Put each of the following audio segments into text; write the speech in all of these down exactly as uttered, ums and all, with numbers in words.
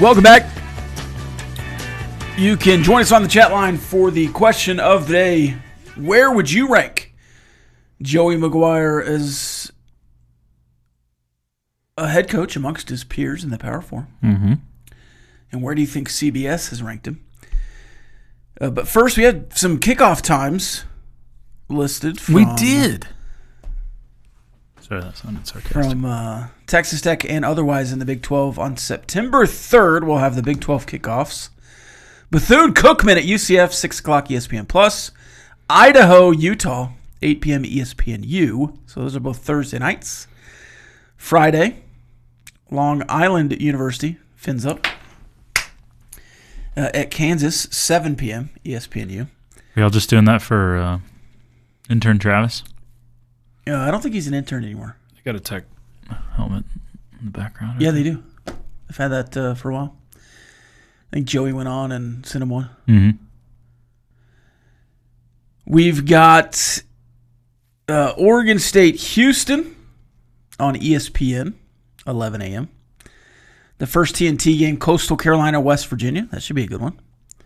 Welcome back. You can join us on the chat line for the question of the day. Where would you rank Joey McGuire as a head coach amongst his peers in the Power Four? Mm-hmm. And where do you think C B S has ranked him? Uh, but first, we had some kickoff times listed. From, we did. Sorry, that sounded sarcastic. From uh, Texas Tech and otherwise in the Big twelve on September third, we'll have the Big twelve kickoffs. Bethune-Cookman at U C F, six o'clock E S P N plus. Idaho, Utah, eight p.m. E S P N U. So those are both Thursday nights. Friday, Long Island University, fins up. Uh, at Kansas, seven p.m. E S P N U. Are y'all just doing that for uh, intern Travis? Uh, I don't think he's an intern anymore. They got a tech helmet in the background. Yeah, they do. They've had that uh, for a while. I think Joey went on and sent him one. Mm-hmm. We've got uh, Oregon State, Houston on E S P N, eleven a.m. The first T N T game, Coastal Carolina, West Virginia. That should be a good one.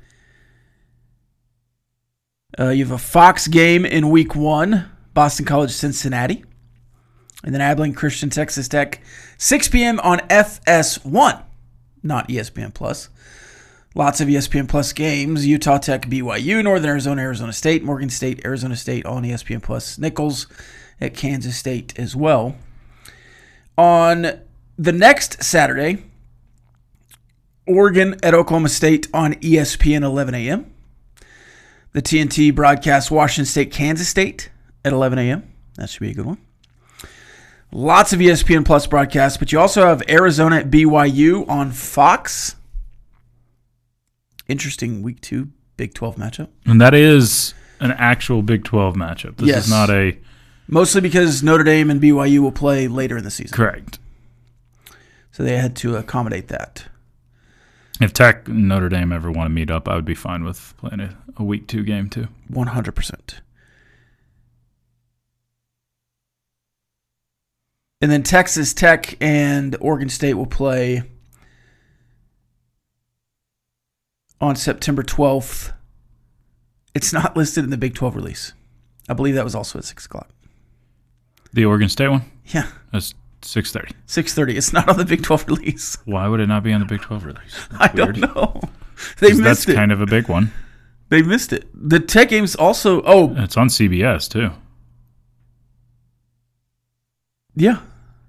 Uh, you have a Fox game in week one, Boston College, Cincinnati. And then Abilene Christian, Texas Tech, six p.m. on F S one, not E S P N plus. Lots of E S P N plus games. Utah Tech, B Y U, Northern Arizona, Arizona State, Morgan State, Arizona State on E S P N plus. Nichols at Kansas State as well. On the next Saturday, Oregon at Oklahoma State on E S P N, eleven a.m. The T N T broadcast Washington State, Kansas State at eleven a.m. That should be a good one. Lots of E S P N Plus broadcasts, but you also have Arizona at B Y U on Fox. Interesting week two Big twelve matchup. And that is an actual Big twelve matchup. This yes. is not a... Mostly because Notre Dame and B Y U will play later in the season. Correct. So they had to accommodate that. If Tech and Notre Dame ever want to meet up, I would be fine with playing a, a week two game too. one hundred percent. And then Texas Tech and Oregon State will play on September twelfth. It's not listed in the Big twelve release. I believe that was also at six o'clock. The Oregon State one? Yeah. That's six thirty. six thirty. It's not on the Big twelve release. Why would it not be on the Big twelve release? That's I weird. don't know. They missed that's it. kind of a big one. They missed it. The Tech game's also... Oh, It's on C B S too. yeah.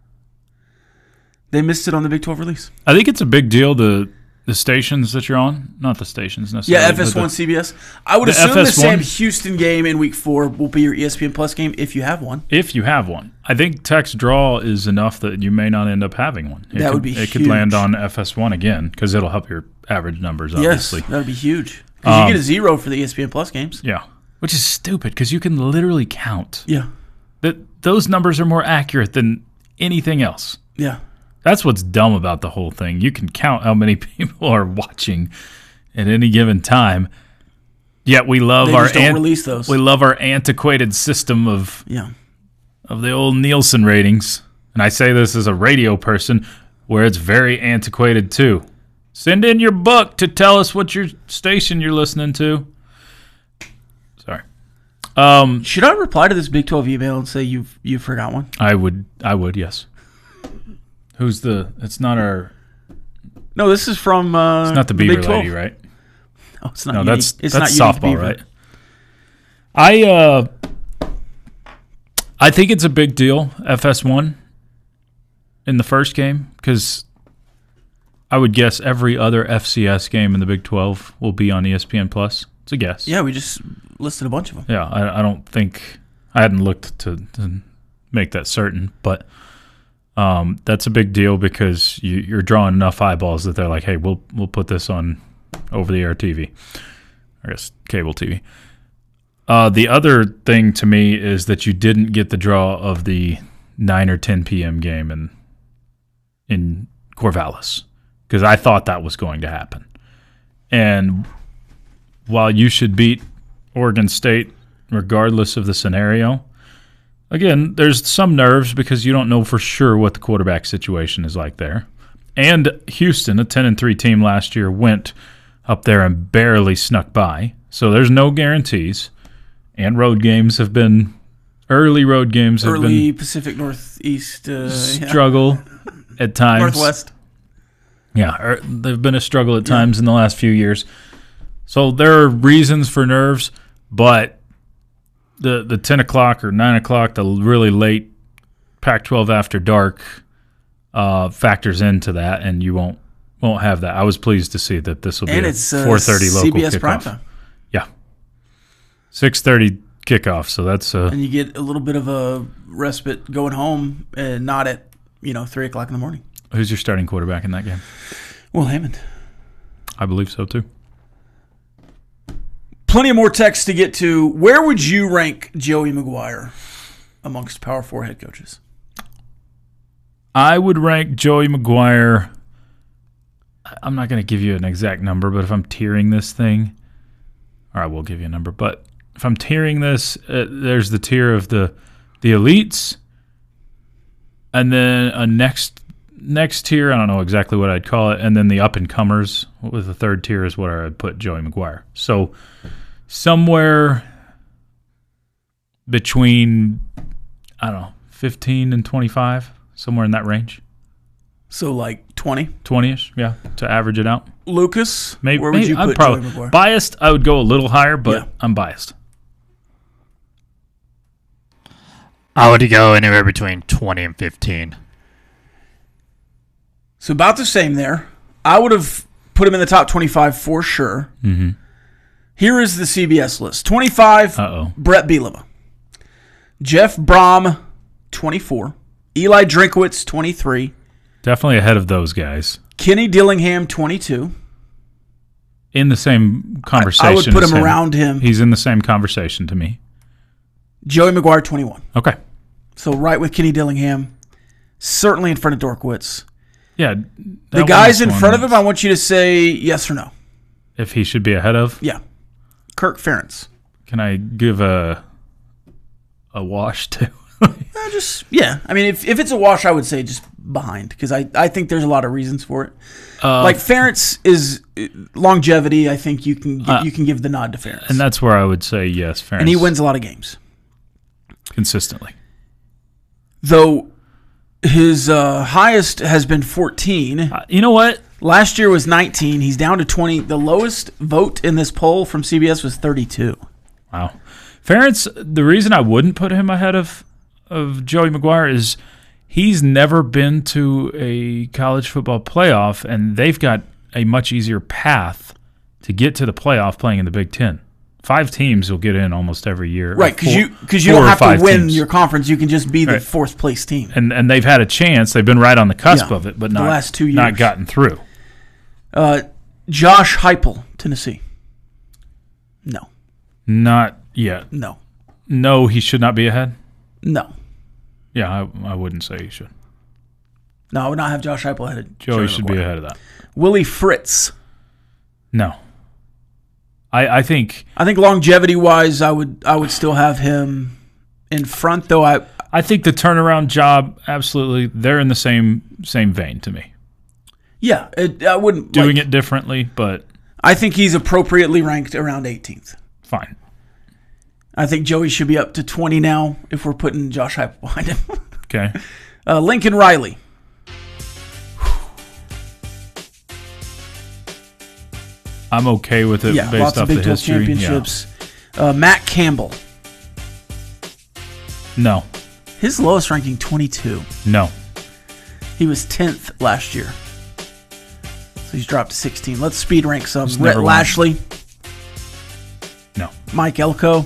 They missed it on the Big twelve release. I think it's a big deal, the the stations that you're on. Not the stations necessarily. Yeah, F S one, the, C B S. I would the assume F S the one Sam Houston game in week four will be your E S P N Plus game if you have one. If you have one. I think Tech's draw is enough that you may not end up having one. It that could, would be It huge. could land on F S one again because it'll help your average numbers, obviously. Yes, that would be huge. Because Um, you get a zero for the E S P N Plus games. Yeah, which is stupid because you can literally count. Yeah. That those numbers are more accurate than anything else. Yeah. That's what's dumb about the whole thing. You can count how many people are watching at any given time. Yet we love They our just don't an- release those. we love our antiquated system of Yeah. of the old Nielsen ratings. And I say this as a radio person where it's very antiquated too. Send in your book to tell us what your station you're listening to. Sorry. Um, Should I reply to this Big twelve email and say you've you forgot one? I would I would, yes. Who's the it's not our No, this is from uh, it's not the Big Beaver twelve. lady, right? Oh, it's not. No, unique. that's it's that's not unique softball, Beaver. right? I uh I think it's a big deal, F S one in the first game, because I would guess every other F C S game in the Big twelve will be on E S P N Plus. It's a guess. Yeah, we just listed a bunch of them. Yeah, I, I don't think I hadn't looked to, to make that certain, but um, that's a big deal because you, you're drawing enough eyeballs that they're like, hey, we'll we'll put this on over-the-air T V, I guess cable T V. Uh, the other thing to me is that you didn't get the draw of the nine or ten p.m. game in in Corvallis because I thought that was going to happen. And while you should beat Oregon State regardless of the scenario, again, there's some nerves because you don't know for sure what the quarterback situation is like there. and Houston, a ten and three team last year, went up there and barely snuck by. So there's no guarantees. And road games have been early road games have Early been Pacific Northeast uh, struggle yeah. at times. Northwest. Yeah, er, they've been a struggle at times yeah. in the last few years. So there are reasons for nerves, but the the ten o'clock or nine o'clock, the really late Pac twelve after dark uh, factors into that, and you won't won't have that. I was pleased to see that this will be and a it's, uh, four thirty local C B S kickoff. primetime. Yeah, six thirty kickoff. So that's uh, and you get a little bit of a respite going home, and not at you know three o'clock in the morning. Who's your starting quarterback in that game? Will Hammond. I believe so too. Plenty of more text to get to. Where would you rank Joey McGuire amongst Power Four head coaches? I would rank Joey McGuire. I'm not going to give you an exact number, but if I'm tiering this thing, or I will give you a number, but if I'm tiering this, uh, there's the tier of the the elites, and then a next next tier. I don't know exactly what I'd call it, and then the up and comers. With the third tier is where I'd put Joey McGuire. So somewhere between I don't know fifteen and twenty-five, somewhere in that range. So like twenty, twenty-ish, yeah, to average it out. Lucas, maybe, where would maybe, you I'm put probably Joey McGuire? Biased, I would go a little higher, but Yeah. I'm biased. I would go anywhere between twenty and fifteen. So about the same there. I would have put him in the top twenty-five for sure. Mm-hmm. Here is the C B S list. twenty-five, Uh-oh. Brett Bielema. Jeff Brom, twenty-four. Eli Drinkwitz, twenty-three. Definitely ahead of those guys. Kenny Dillingham, twenty-two. In the same conversation I, I would put as him, around him. He's in the same conversation to me. Joey McGuire, twenty-one. Okay. So right with Kenny Dillingham. Certainly in front of Dorkwitz. Yeah. The guys in front of him, I want you to say yes or no. If he should be ahead of? Yeah. Kirk Ferentz. Can I give a a wash to? Uh, just yeah. I mean, if if it's a wash, I would say just behind because I, I think there's a lot of reasons for it. Uh, like Ferentz is longevity. I think you can uh, you can give the nod to Ferentz, and that's where I would say yes, Ferentz. and he wins a lot of games consistently. Though his uh, highest has been fourteen. Uh, you know what? Last year was nineteen. He's down to twenty. The lowest vote in this poll from C B S was thirty-two. Wow. Ferentz, the reason I wouldn't put him ahead of, of Joey McGuire is he's never been to a college football playoff, and they've got a much easier path to get to the playoff playing in the Big Ten. Five teams will get in almost every year. Right, because Four- you, cause you four don't or have to five win teams. your conference. You can just be the Right. fourth place team. And and they've had a chance. They've been right on the cusp Yeah, of it, but the not, last two not years. gotten through. Uh, Josh Heupel, Tennessee. No, Not yet. no, No, he should not be ahead. no. Yeah, I, I wouldn't say he should. No, I would not have Josh Heupel ahead of Joey Joey should McGuire. be ahead of that. Willie Fritz. No. I I think I think longevity-wise, I would I would still have him in front, though. I I think the turnaround job, absolutely, they're in the same same vein to me. yeah, it, I wouldn't Doing like, it differently, but I think he's appropriately ranked around eighteenth. fine. I think Joey should be up to twenty now if we're putting Josh Heupel behind him. Okay. uh, Lincoln Riley. I'm okay with it Yeah, based lots off of Big the twelve history. championships. Uh, Matt Campbell. Yeah. No. His lowest ranking, twenty-two. No. He was tenth last year. So he's dropped to sixteen. Let's speed rank some. He's Rhett never won. Lashley, No. Mike Elko,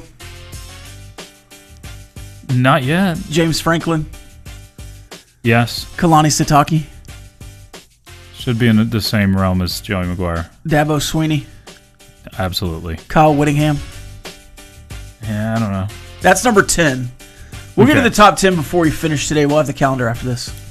Not yet. James Franklin, Yes. Kalani Sitake, Should be in the same realm as Joey McGuire. Dabo Sweeney, Absolutely. Kyle Whittingham. Yeah, I don't know. That's number ten. We'll get Okay. to the top ten before we finish today. We'll have the calendar after this.